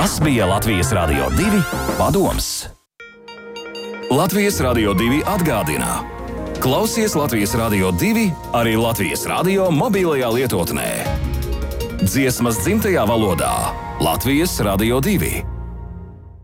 Tas bija Latvijas Radio 2 padoms. Latvijas Radio 2 atgādina. Klausies Latvijas Radio 2 arī Latvijas radio mobilajā lietotnē. Dziesmas dzimtajā valodā Latvijas Radio 2.